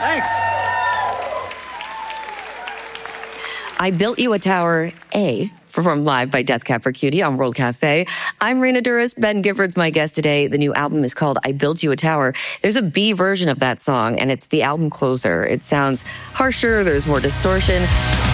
Thanks. I Built You a Tower, A, performed live by Death Cab for Cutie on World Cafe. I'm Raina Duras. Ben Gifford's my guest today. The new album is called I Built You a Tower. There's a B version of that song, and it's the album closer. It sounds harsher, there's more distortion.